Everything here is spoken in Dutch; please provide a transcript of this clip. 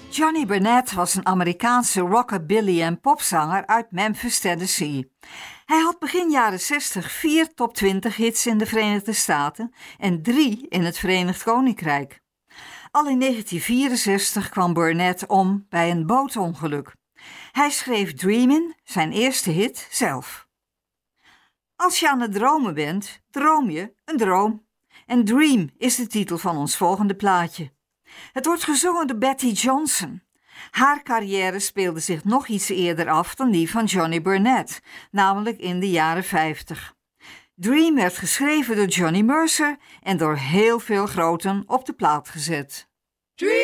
Johnny Burnett was een Amerikaanse rockabilly- en popzanger uit Memphis, Tennessee. Hij had begin jaren 60 4 top 20 hits in de Verenigde Staten en 3 in het Verenigd Koninkrijk. Al in 1964 kwam Burnett om bij een bootongeluk. Hij schreef Dreamin', zijn eerste hit, zelf. Als je aan het dromen bent, droom je een droom. En Dream is de titel van ons volgende plaatje. Het wordt gezongen door Betty Johnson. Haar carrière speelde zich nog iets eerder af dan die van Johnny Burnett, namelijk in de jaren 50. Dream werd geschreven door Johnny Mercer en door heel veel groten op de plaat gezet.